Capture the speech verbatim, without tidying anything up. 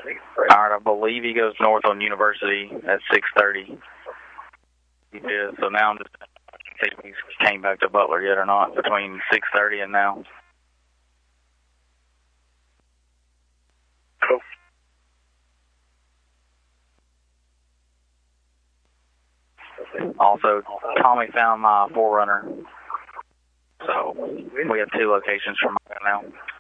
Alright, I believe he goes north on University at six thirty. He did, so now I'm just see if he came back to Butler yet or not between six thirty and now. Cool. Also, Tommy found my four runner. So we have two locations for my now.